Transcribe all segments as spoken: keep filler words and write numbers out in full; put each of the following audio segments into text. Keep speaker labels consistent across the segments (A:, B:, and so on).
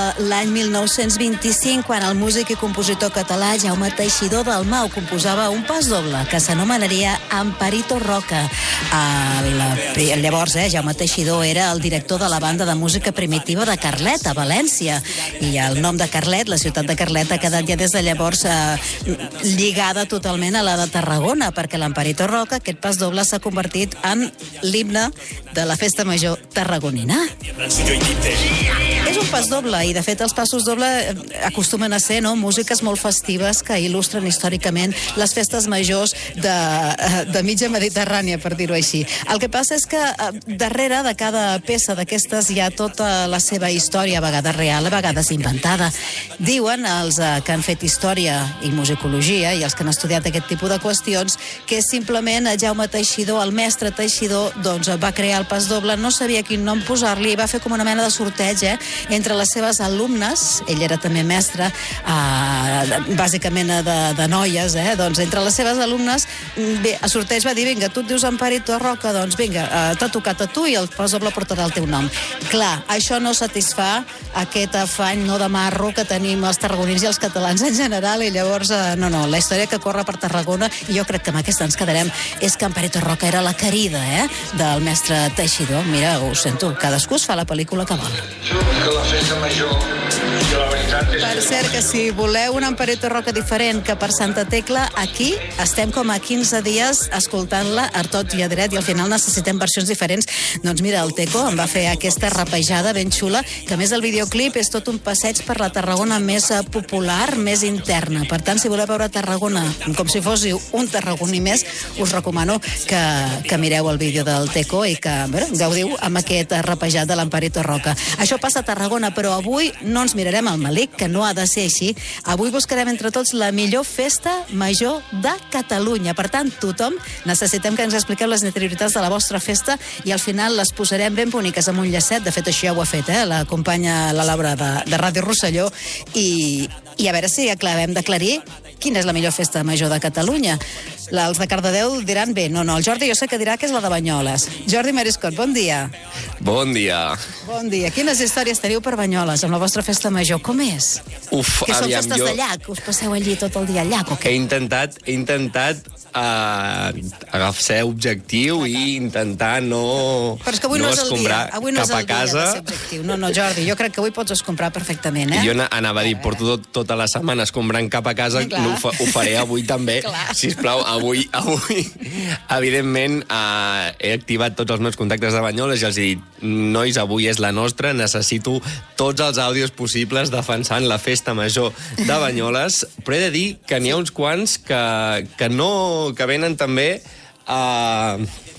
A: l'any mil nou-cents vint-i-cinc, quan el músic i compositor català Jaume Teixidor Dalmau composava un pas doble que s'anomenaria Amparito Roca. El, llavors, eh, Jaume Teixidor era el director de la banda de música primitiva de Carlet, a València. I el nom de Carlet, la ciutat de Carlet, ha quedat ja des de llavors eh, lligada totalment a la de Tarragona, perquè l'Amparito Roca, aquest pas doble, s'ha convertit en l'himne de la festa major tarragonina. És un pas doble, i de fet els passos doble acostumen a ser, no?, músiques molt festives que il·lustren històricament les festes majors de, de mitja Mediterrània, per dir-ho així. El que passa és que darrere de cada peça d'aquestes hi ha tota la seva història, a vegades real, a vegades inventada. Diuen els que han fet història i musicologia i els que han estudiat aquest tipus de qüestions que és simplement Jaume Teixidor, el mestre Teixidor, doncs va crear el pas doble, no sabia quin nom posar-li i va fer com una mena de sorteig, eh, entre les seves alumnes, ell era també mestre, eh, bàsicament de, de noies, eh, doncs entre les seves alumnes, bé, a sorteig va dir, vinga, tu et dius Amparito Roca, doncs vinga, eh, t'ha tocat a tu i el pas doble portarà el teu nom. Clar, això no satisfà aquest afany no de marro que tenim els tarragonins i els catalans en general, i llavors, eh, no, no, la història que corre per Tarragona, i jo crec que amb aquesta ens quedarem, és que Amparito Roca era la querida, eh, del mestre Teixidor. Mira, ho sento, cadascú es fa la pel·lícula que vol.
B: La festa major, i la veritat és...
A: Per cert, que si voleu un Amparito Roca diferent que per Santa Tecla, aquí estem com a quinze dies escoltant-la a tot i a dret, i al final necessitem versions diferents. Doncs mira, el Teco em va fer aquesta rapejada ben xula, que a més el videoclip és tot un passeig per la Tarragona més popular, més interna. Per tant, si voleu veure Tarragona com si fóssiu un tarragoní més, us recomano que, que mireu el vídeo del Teco i que, bé, gaudiu amb aquest rapejat de l'Amparito Roca. Això passa a Tarragona, però avui no ens mirarem al malic, que no ha de ser així. Avui buscarem entre tots la millor festa major de Catalunya. Per tant, tothom necessitem que ens expliqueu les interioritats de la vostra festa i al final les posarem ben boniques amb un llacet. De fet, això ja ho ha fet, eh? La companya, la Laura de, de Ràdio Rosselló, i, i a veure si acabem d'aclarir quina és la millor festa major de Catalunya. Els de Cardedeu diran bé, no, no, el Jordi jo sé que dirà que és la de Banyoles. Jordi Mariscot, bon dia.
C: Bon dia.
A: Bon dia. Quines històries teniu per Banyoles amb la vostra festa major? Com és?
C: Uf,
A: que són
C: aviam,
A: festes
C: jo...
A: de llac? Us passeu allí tot el dia al llac o què?
C: He intentat, he intentat uh, agafar ser objectiu i intentar no,
A: Però és que avui
C: no
A: no és el dia.
C: escombrar
A: Avui no és
C: cap
A: el
C: a casa.
A: dia de ser objectiu. No, no, Jordi, jo crec que avui pots escombrar perfectament, eh?
C: I jo anava a dir, porto tot, tota la setmana escombrant cap a casa,
A: Clar.
C: no ho, fa, ho faré avui també. Sisplau, avui, avui, evidentment, uh, he activat tots els meus contactes de Banyoles i els he dit, nois, avui és la nostra, necessito tots els àudios possibles defensant la festa major de Banyoles, però he de dir que n'hi ha uns quants que, que, no, que venen també a...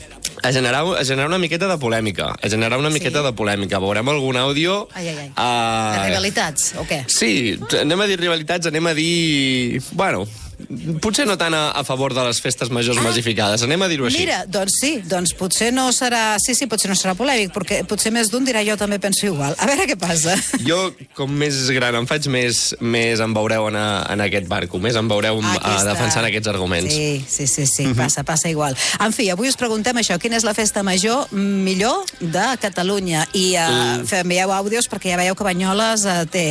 C: A generar, a generar una miqueta de polèmica. A generar una miqueta sí. de polèmica. Veurem algun àudio...
A: Ai, ai, ai.
C: Uh...
A: De rivalitats, o què?
C: Sí, anem a dir rivalitats, anem a dir... Bueno, potser no tant a, a favor de les festes majors ah, massificades, anem a dir-ho així.
A: Mira, doncs sí, doncs potser no serà... Sí, sí, potser no serà polèmic, perquè potser més d'un dirà jo també penso igual. A veure què passa.
C: Jo, com més gran em faig, més, més em veureu en, a, en aquest barco, més em veureu a, defensant aquests arguments.
A: Sí, sí, sí, sí, uh-huh. passa, passa igual. En fi, avui us preguntem això, quina és la festa major millor de Catalunya? I uh, mm. envieu àudios perquè ja veieu que Banyoles uh, té,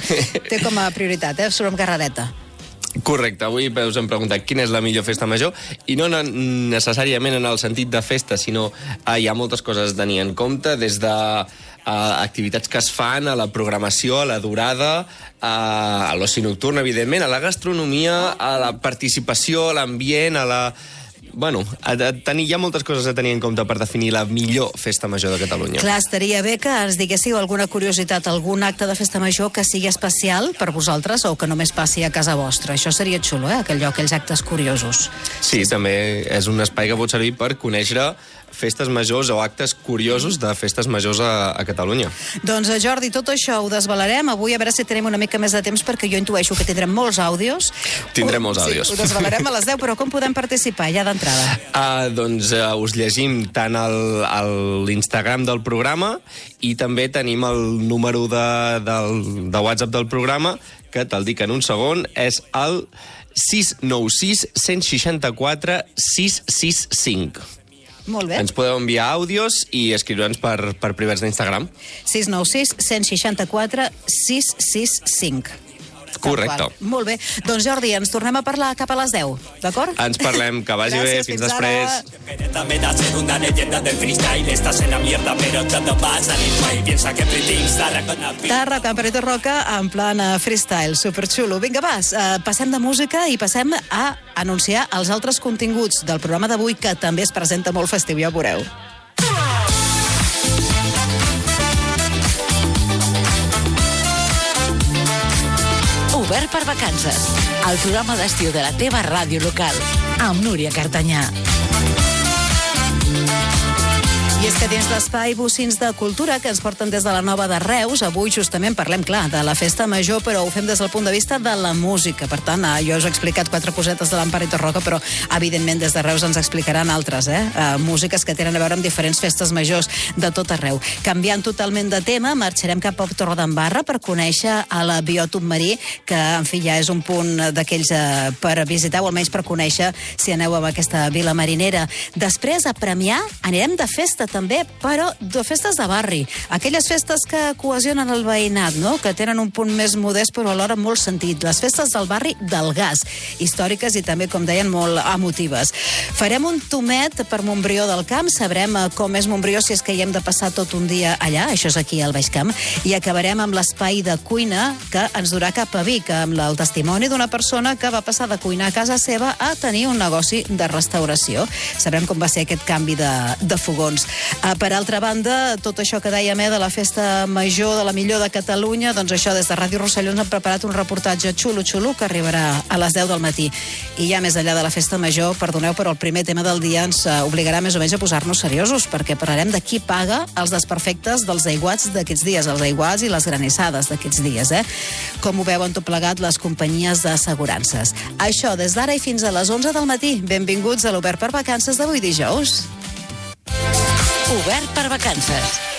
A: té com a prioritat, eh? Surt amb carrereta.
C: Correcte, avui us hem preguntat quina és la millor festa major, i no necessàriament en el sentit de festa, sinó eh, hi ha moltes coses a tenir en compte, des de eh, activitats que es fan, a la programació, a la durada, eh, a l'oci nocturn, evidentment, a la gastronomia, a la participació, a l'ambient, a la... Bueno, a, a tenir, hi ha moltes coses a tenir en compte per definir la millor festa major de Catalunya.
A: Clar, estaria bé que ens diguéssiu alguna curiositat, algun acte de festa major que sigui especial per vosaltres o que només passi a casa vostra. Això seria xulo, eh? Aquell lloc, aquells actes curiosos.
C: Sí, sí, també és un espai que pot servir per conèixer festes majors o actes curiosos de festes majors a, a Catalunya.
A: Doncs, Jordi, tot això ho desvelarem avui, a veure si tenim una mica més de temps, perquè jo intueixo que tindrem molts àudios.
C: Tindrem molts àudios.
A: Sí, ho desvelarem a les deu, però com podem participar ja d'entrada?
C: Uh, doncs uh, us llegim tant l'Instagram del programa i també tenim el número de, del, de WhatsApp del programa, que te'l dic en un segon, és el sis nou sis, u sis quatre, sis sis cinc.
A: Molt bé.
C: Ens podeu enviar àudios i escriure'ns per, per privats d'Instagram.
A: sis nou sis, cent seixanta-quatre, sis sis cinc.
C: Correcte.
A: Molt bé. Doncs Jordi, ens tornem a parlar cap a les deu, d'acord?
C: Ens parlem, que vagi bé, fins després.
D: Me da ser una leyenda del freestyle. Estás en la mierda, pero todo va a salir mal. Piensa que everything's gonna be.
A: Tarra, Camperito Roca, en plan uh, freestyle, superxulo. Vinga, vas, uh, passem de música i passem a anunciar els altres continguts del programa d'avui, que també es presenta molt festiu, ja ho veureu.
E: Obert per vacances, el programa d'estiu de la teva ràdio local, amb Núria Cartanyà.
A: I és que dins l'espai Bocins de Cultura, que ens porten des de la Nova de Reus, avui justament parlem, clar, de la festa major, però ho fem des del punt de vista de la música. Per tant, eh, jo us he explicat quatre cosetes de l'Amparito Roca, però evidentment des de Reus ens explicaran altres, eh? eh? Músiques que tenen a veure amb diferents festes majors de tot arreu. Canviant totalment de tema, marxarem cap a Torredembarra per conèixer a la Biòtop Marí, que, en fi, ja és un punt d'aquells eh, per visitar, o almenys per conèixer si aneu a aquesta vila marinera. Després, a Premià, anirem de festa també, però de festes de barri. Aquelles festes que cohesionen el veïnat, no? Que tenen un punt més modest, però alhora molt sentit. Les festes del barri del Gas, històriques i també, com deien, molt emotives. Farem un tomet per Montbrió del Camp, sabrem com és Montbrió si és que hi hem de passar tot un dia allà, això és aquí al Baix Camp, i acabarem amb l'espai de cuina que ens durà cap a Vic, amb el testimoni d'una persona que va passar de cuinar a casa seva a tenir un negoci de restauració. Sabrem com va ser aquest canvi de, de fogons. Uh, per altra banda, tot això que dèiem eh, de la festa major, de la millor de Catalunya, doncs això, des de Ràdio Rosselló ens han preparat un reportatge xulo-xulo que arribarà a les deu del matí. I ja més enllà de la festa major, perdoneu, però el primer tema del dia ens uh, obligarà més o menys a posar-nos seriosos, perquè parlarem de qui paga els desperfectes dels aiguats d'aquests dies, els aiguats i les granissades d'aquests dies, eh? Com ho veuen tot plegat les companyies d'assegurances. Això des d'ara i fins a les onze del matí. Benvinguts a l'Obert per Vacances d'avui dijous.
E: Obert per vacances.